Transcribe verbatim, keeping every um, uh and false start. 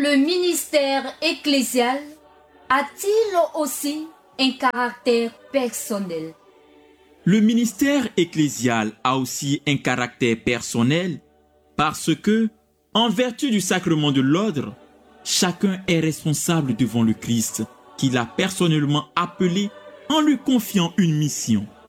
le ministère ecclésial a-t-il aussi un caractère personnel? Le ministère ecclésial a aussi un caractère personnel parce que, en vertu du sacrement de l'ordre, chacun est responsable devant le Christ qu'il a personnellement appelé en lui confiant une mission.